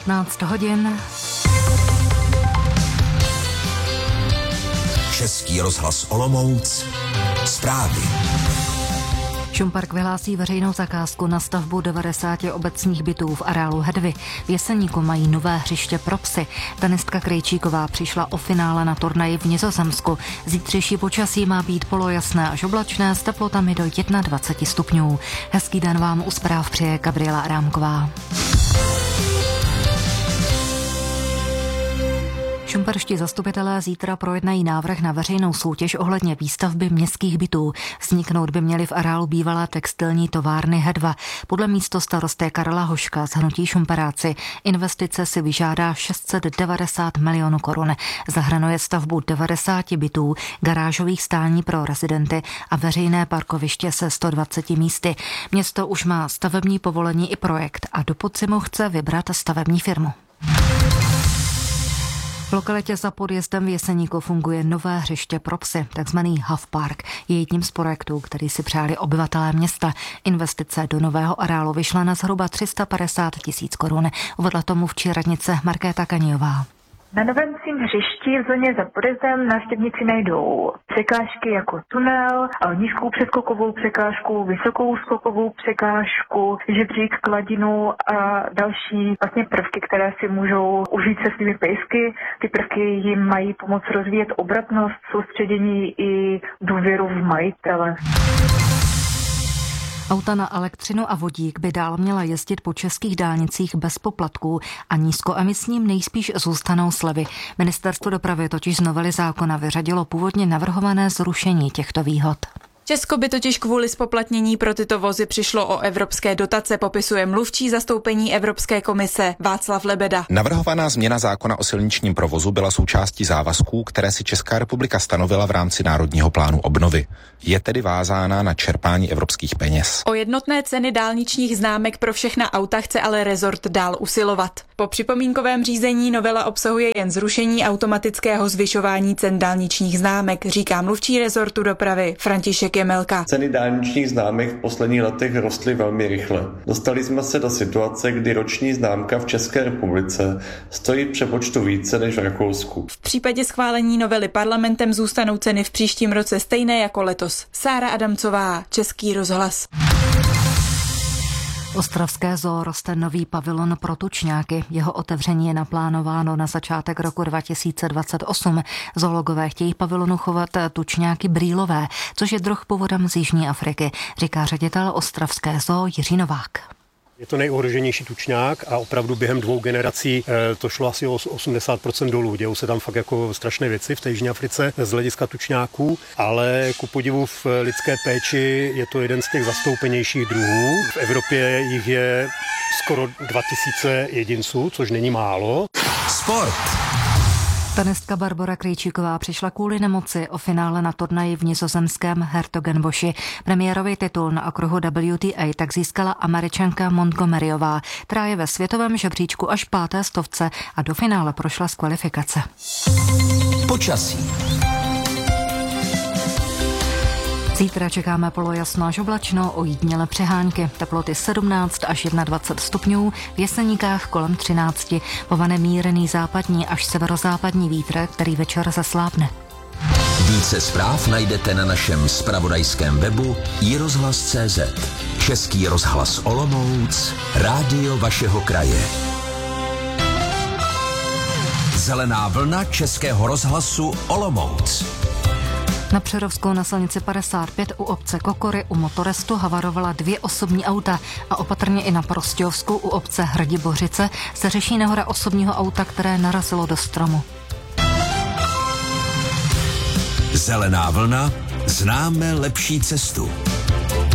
15 hodin. Český rozhlas Olomouc. Zprávy. Šumpark vyhlásí veřejnou zakázku na stavbu 90 obecních bytů v areálu Hedvy. V Jeseníku mají nové hřiště pro psy. Tenistka Krejčíková přišla o finále na turnaji v Nizozemsku. Zítřejší počasí má být polojasné až oblačné s teplotami do 21 stupňů. Hezký den vám u zpráv přeje Gabriela Adámková. Šumperští zastupitelé zítra projednají návrh na veřejnou soutěž ohledně výstavby městských bytů. Vzniknout by měly v areálu bývalé textilní továrny Hedva. Podle místostarosty Karla Hoška z hnutí Šumperáci investice si vyžádá 690 milionů korun. Zahrnuje stavbu 90 bytů, garážových stání pro rezidenty a veřejné parkoviště se 120 místy. Město už má stavební povolení i projekt a do podzimu chce vybrat stavební firmu. V lokalitě za podjezdem v Jeseníku funguje nové hřiště pro psy, takzvaný Huff Park. Je jedním z projektů, který si přáli obyvatelé města. Investice do nového areálu vyšla na zhruba 350 000 korun. Uvedla tomu včera radnice Markéta Kaňová. Na novém hřišti v zóně za podjezdem návštěvníci najdou překážky jako tunel, nízkou přeskokovou překážku, vysokou skokovou překážku, žebřík, kladinu a další vlastně prvky, které si můžou užít se svými pejsky. Ty prvky jim mají pomoct rozvíjet obratnost, soustředění i důvěru v majitele. Auta na elektřinu a vodík by dál měla jezdit po českých dálnicích bez poplatků a nízkoemisním nejspíš zůstanou slevy. Ministerstvo dopravy totiž z novely zákona vyřadilo původně navrhované zrušení těchto výhod. Česko by totiž kvůli zpoplatnění pro tyto vozy přišlo o evropské dotace, popisuje mluvčí zastoupení Evropské komise Václav Lebeda. Navrhovaná změna zákona o silničním provozu byla součástí závazků, které si Česká republika stanovila v rámci Národního plánu obnovy. Je tedy vázána na čerpání evropských peněz. O jednotné ceny dálničních známek pro všechna auta chce ale rezort dál usilovat. Po připomínkovém řízení novela obsahuje jen zrušení automatického zvyšování cen dálničních známek, říká mluvčí rezortu dopravy František Jemelka. Ceny dálničních známek v posledních letech rostly velmi rychle. Dostali jsme se do situace, kdy roční známka v České republice stojí v přepočtu více než v Rakousku. V případě schválení novely parlamentem zůstanou ceny v příštím roce stejné jako letos. Sára Adamcová, Český rozhlas. Ostravské zoo roste nový pavilon pro tučňáky. Jeho otevření je naplánováno na začátek roku 2028. Zoologové chtějí pavilonu chovat tučňáky brýlové, což je druh původem z Jižní Afriky, říká ředitel Ostravské zoo Jiří Novák. Je to nejohroženější tučňák a opravdu během 2 generací to šlo asi o 80% dolů. Dějou se tam fakt jako strašné věci v té Jižní Africe z hlediska tučňáků, ale ku podivu v lidské péči je to jeden z těch zastoupenějších druhů. V Evropě jich je skoro 2000 jedinců, což není málo. Sport. Tenistka Barbora Krejčíková přišla kvůli nemoci o finále na turnaji v nizozemském Hertogenboši. Premiérový titul na okruhu WTA tak získala Američanka Montgomeryová, která je ve světovém žebříčku až 5. stovce a do finále prošla z kvalifikace. Počasí. Zítra čekáme polojasno až oblačno, ojedinělé přehánky, teploty 17 až 21 stupňů, v Jeseníkách kolem 13, povane mírný západní až severozápadní vítr, který večer zaslábne. Více zpráv najdete na našem zpravodajském webu iRozhlas.cz. Český rozhlas Olomouc, rádio vašeho kraje. Zelená vlna Českého rozhlasu Olomouc. Na Přerovskou na silnici 55 u obce Kokory u Motorestu havarovala 2 osobní auta a opatrně i na Prostějovsku u obce Hrdibořice se řeší nehoda osobního auta, které narazilo do stromu. Zelená vlna, známe lepší cestu.